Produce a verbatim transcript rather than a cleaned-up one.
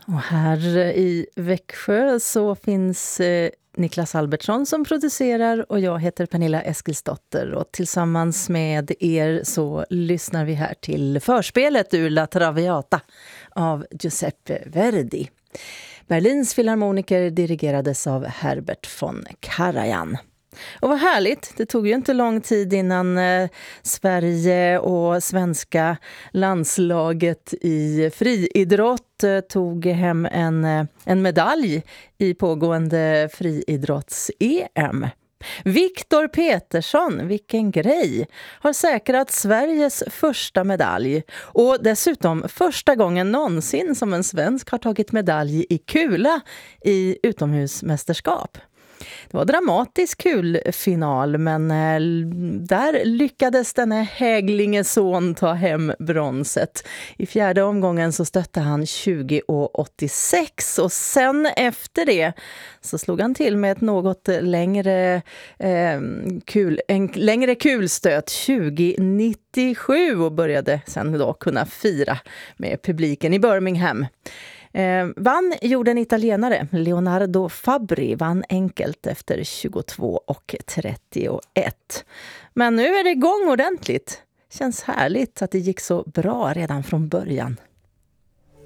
Och här i Växjö så finns eh, Niklas Albertsson som producerar och jag heter Pernilla Eskilsdotter. Och tillsammans med er så lyssnar vi här till förspelet ur La Traviata av Giuseppe Verdi. Berlins filharmoniker dirigerades av Herbert von Karajan. Och vad härligt, det tog ju inte lång tid innan eh, Sverige och svenska landslaget i friidrott eh, tog hem en, eh, en medalj i pågående friidrotts-E M. Viktor Petersson, vilken grej, har säkrat Sveriges första medalj och dessutom första gången någonsin som en svensk har tagit medalj i kula i utomhusmästerskap. Det var dramatisk kul final, men där lyckades denne Häglingeson ta hem bronset. I fjärde omgången så stötte han tjugo åttiosex och sen efter det så slog han till med ett något längre, eh, kul, en längre kulstöt tjugo nittiosju och började sen då kunna fira med publiken i Birmingham. Eh, vann gjorde en italienare, Leonardo Fabbri, vann enkelt efter tjugotvå trettioett. Men nu är det igång ordentligt. Känns härligt att det gick så bra redan från början.